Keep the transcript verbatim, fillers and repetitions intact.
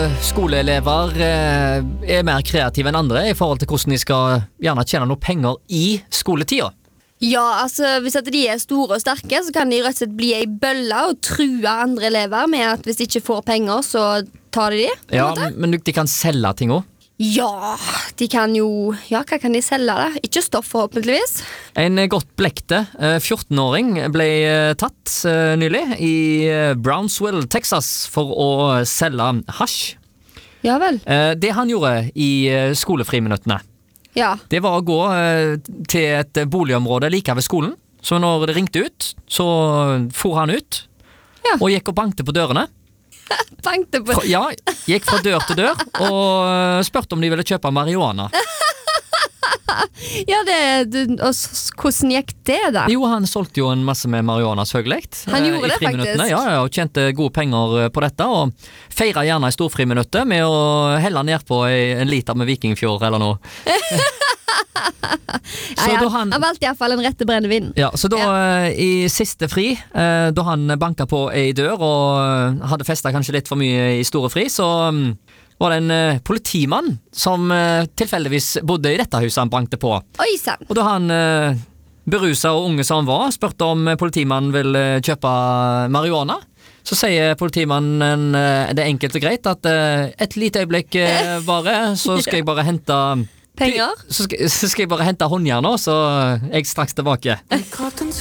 Skoleelever eh, er mer kreative enn andre i forhold til hvordan de skal gjerne tjene noe penger i skoletida. Ja, altså hvis at de er store og sterke, så kan de rett og slett bli ei bølle og true andre elever med at hvis de ikke får penger, så tar de de. på en Ja, måte. men de kan selge ting også. Ja, de kan jo... Ja, hva kan de selge da? Ikke stoff, forhåpentligvis. En godt blekte eh, fjorten-åring ble eh, tatt eh, nylig i eh, Brownsville, Texas, for å selge hasj. Ja vel. Eh, det han gjorde i eh, skolefriminuttene, Ja. det var å gå eh, til et boligområde like ved skolen. Så når det ringte ut, så for han ut Ja. og gikk og bankte på dørene. Tenkte på Fra, ja, gikk fra dør til dør og spurte om de ville kjøpe marihuana. Ja, det... Du, og s- hvordan gikk det da? Jo, han solgte jo en masse med marihuana, selvfølgelig. Han eh, gjorde i det, friminuttene. faktisk. Ja, ja, og tjente gode penger eh, på dette, og feira gjerne i storfriminuttet med å helle ned på en liter med Vikingfjord eller noe. Ja, Så ja. da han, Han valgte i hvert fall den rette brennevinen. ja, så da eh, i siste fri, eh, da han banka på ei dør og eh, hadde festet kanskje litt for mye i store fri, så mm, var det en eh, politimann som eh, tilfeldigvis bodde i dette huset han bankte på. Oi, sann. Og da han eh, beruset og unge som han var, spurte om politimannen ville kjøpe marihuana, så sier politimannen eh, det er enkelt og greit at eh, et lite øyeblikk eh, bare, så skal jeg bare hente Penger? Så skal, så skal jeg bare hente håndjern nå, så er jeg straks tilbake.